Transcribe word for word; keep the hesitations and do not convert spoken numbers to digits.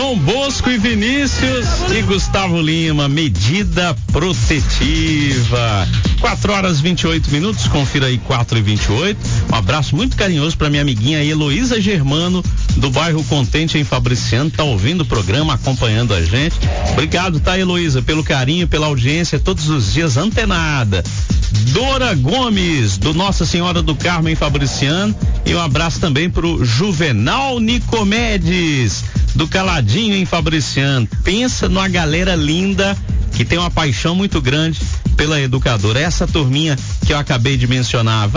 Dom Bosco e Vinícius e Gustavo Lima, medida protetiva. quatro horas e vinte e oito minutos, confira aí quatro e vinte e oito. Um abraço muito carinhoso pra minha amiguinha Heloísa Germano, do bairro Contente em Fabriciano, tá ouvindo o programa, acompanhando a gente. Obrigado, tá, Heloísa, pelo carinho, pela audiência, todos os dias antenada. Dora Gomes, do Nossa Senhora do Carmo em Fabriciano, e um abraço também pro Juvenal Nicomedes, do Caladinho em Fabriciano. Pensa numa galera linda que tem uma paixão muito grande pela educadora. Essa turminha que eu acabei de mencionar.